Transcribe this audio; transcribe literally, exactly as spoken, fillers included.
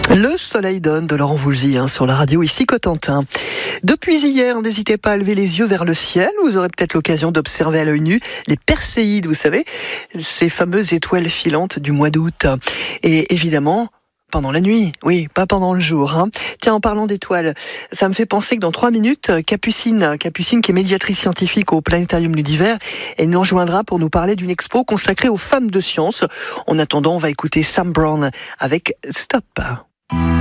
Le soleil donne de Laurent Voulzy hein, sur la radio ici Cotentin. Depuis hier, n'hésitez pas à lever les yeux vers le ciel. Vous aurez peut-être l'occasion d'observer à l'œil nu les perséides, vous savez, ces fameuses étoiles filantes du mois d'août. Et évidemment, pendant la nuit, oui, pas pendant le jour. Hein. Tiens, en parlant d'étoiles, ça me fait penser que dans trois minutes, Capucine, Capucine qui est médiatrice scientifique au Planétarium Ludiver, elle nous rejoindra pour nous parler d'une expo consacrée aux femmes de science. En attendant, on va écouter Sam Brown avec Stop.